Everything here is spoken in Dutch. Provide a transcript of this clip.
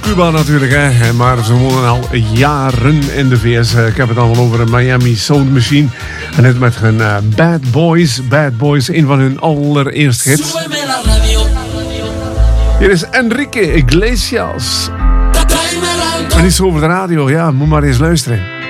Cuba natuurlijk, hè. Maar ze wonen al jaren in de VS. Ik heb het allemaal over een Miami Sound Machine. En net met hun Bad Boys. Bad Boys, een van hun allereerste hits. Hier is Enrique Iglesias. En iets over de radio, ja, moet maar eens luisteren.